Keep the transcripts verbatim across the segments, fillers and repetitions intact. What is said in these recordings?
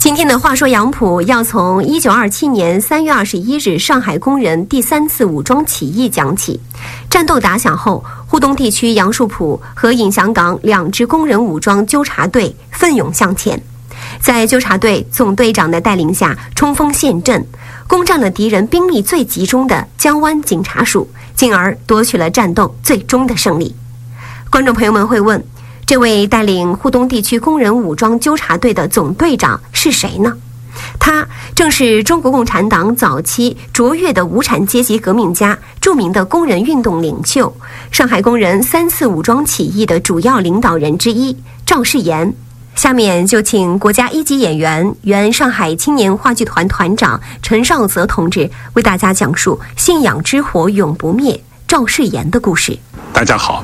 今天的话说杨浦要从一九二七年三月二十一日上海工人第三次武装起义讲起。战斗打响后，沪东地区杨树浦和尹祥岗两支工人武装纠察队奋勇向前，在纠察队总队长的带领下冲锋陷阵，攻占了敌人兵力最集中的江湾警察署，进而夺取了战斗最终的胜利。观众朋友们会问，这位带领沪东地区工人武装纠察队的总队长是谁呢？他正是中国共产党早期卓越的无产阶级革命家，著名的工人运动领袖，上海工人三次武装起义的主要领导人之一赵世炎。下面就请国家一级演员、原上海青年话剧团团长陈少泽同志为大家讲述信仰之火永不灭赵世炎的故事。 大家好。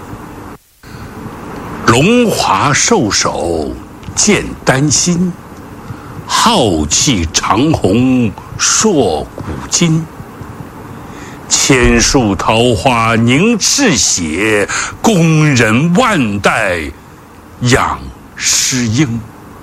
龙华兽首见丹心，浩气长虹烁古今。千树桃花凝赤血，工人万代养诗英。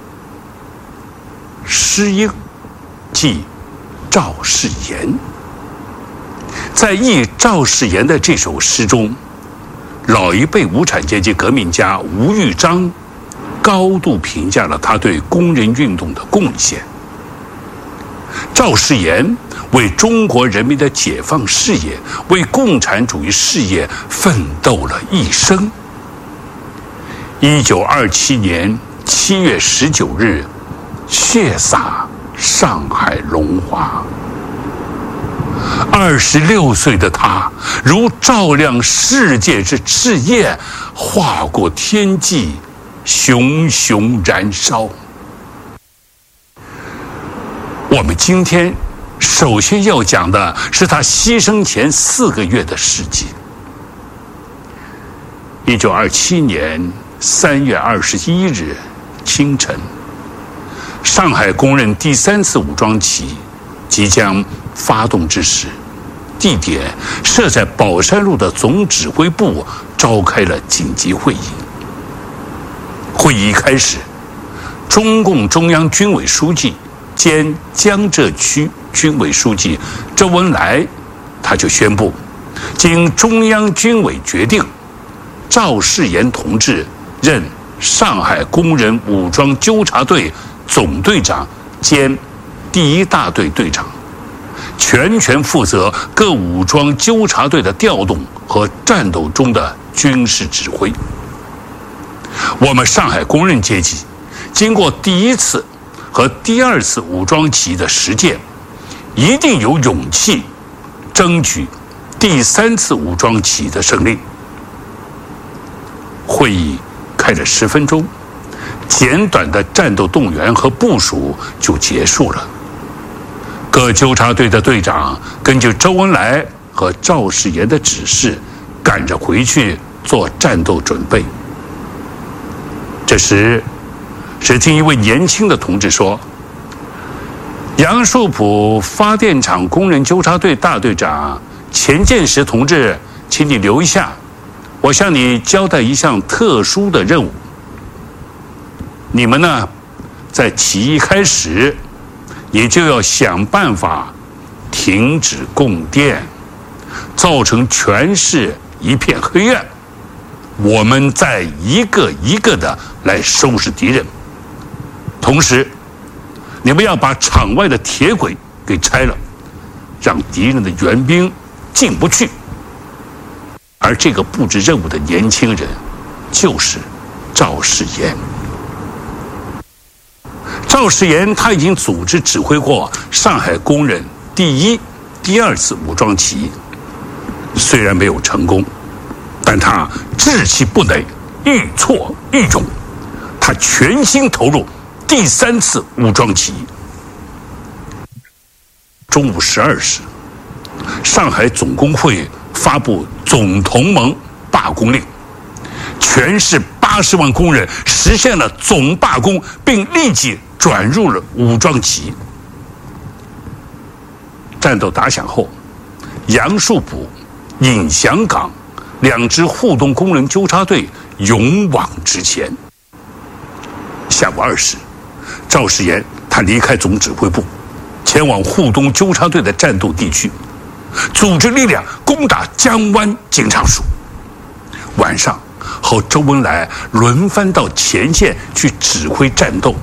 诗英即赵世炎。在忆赵世炎的这首诗中，老一辈无产阶级革命家吴玉章高度评价了他对工人运动的贡献。赵世炎为中国人民的解放事业、为共产主义事业奋斗了一生。一九二七年七月十九日，血洒上海龙华。二十六岁的他，如照亮世界之赤焰，划过天际，熊熊燃烧。我们今天首先要讲的是他牺牲前四个月的事迹。一九二七年三月二十一日清晨，上海工人第三次武装起义即将发动之时，地点设在宝山路的总指挥部召开了紧急会议。会议一开始，中共中央军委书记兼江浙区军委书记周恩来他就宣布，经中央军委决定，赵世炎同志任上海工人武装纠察队总队长兼第一大队队长，全权负责各武装纠察队的调动和战斗中的军事指挥。我们上海工人阶级经过第一次和第二次武装起义的实践，一定有勇气争取第三次武装起义的胜利。会议开了十分钟，简短的战斗动员和部署就结束了。各纠察队的队长根据周恩来和赵世炎的指示，赶着回去做战斗准备。这时，只听一位年轻的同志说：“杨树浦发电厂工人纠察队大队长钱建石同志，请你留一下，我向你交代一项特殊的任务。你们呢，在起义开始，也就要想办法停止供电，造成全市一片黑暗。我们再一个一个的来收拾敌人。同时，你们要把场外的铁轨给拆了，让敌人的援兵进不去。”而这个布置任务的年轻人，就是赵世炎。赵世炎他已经组织指挥过上海工人第一、第二次武装起义，虽然没有成功，但他志气不馁，愈挫愈勇，他全心投入第三次武装起义。中午十二时，上海总工会发布总同盟罢工令，全市八十万工人实现了总罢工，并立即转入了武装起义。战斗打响后，杨树浦、尹祥岗两支沪东工人纠察队勇往直前。下午二时，赵世炎他离开总指挥部，前往沪东纠察队的战斗地区，组织力量攻打江湾警察署。晚上和周恩来轮番到前线去指挥战斗。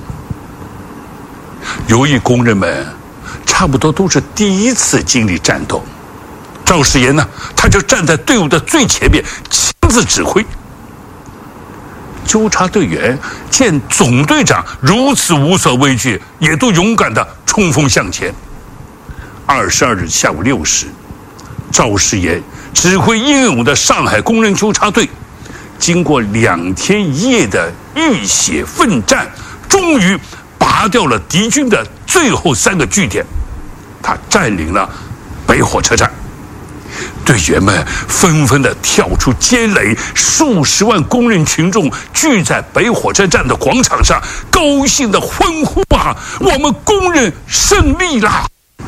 由于工人们差不多都是第一次经历战斗，赵世炎呢，他就站在队伍的最前面，亲自指挥。纠察队员见总队长如此无所畏惧，也都勇敢地冲锋向前。二十二日下午六时，赵世炎指挥英勇的上海工人纠察队，经过两天一夜的浴血奋战，终于拔掉了敌军的最后三个据点，他占领了北火车站。队员们纷纷地跳出街垒，数十万工人群众聚在北火车站的广场上，高兴地欢呼啊！我们工人胜利啦！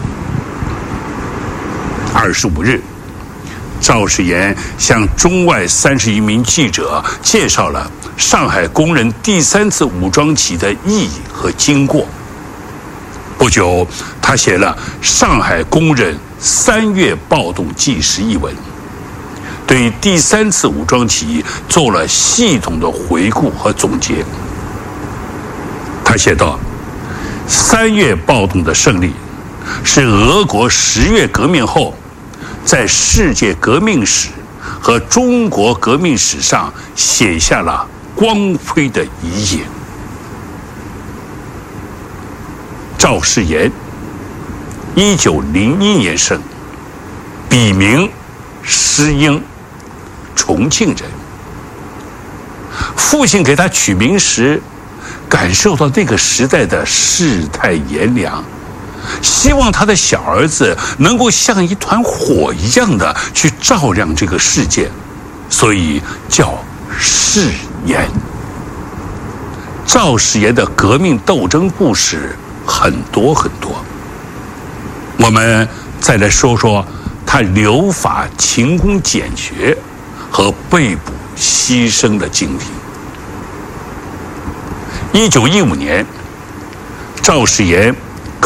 二十五日，赵世炎向中外三十余名记者介绍了上海工人第三次武装起义的意义和经过。不久，他写了《上海工人三月暴动纪实》一文，对第三次武装起义做了系统的回顾和总结。他写道：三月暴动的胜利是俄国十月革命后在世界革命史和中国革命史上写下了光辉的一页。赵世炎，一九零一年生，笔名施英，重庆人。父亲给他取名时，感受到那个时代的世态炎凉，希望他的小儿子能够像一团火一样的去照亮这个世界，所以叫世炎。赵世炎的革命斗争故事很多很多，我们再来说说他留法勤工俭学和被捕牺牲的经历。一九一五年，赵世炎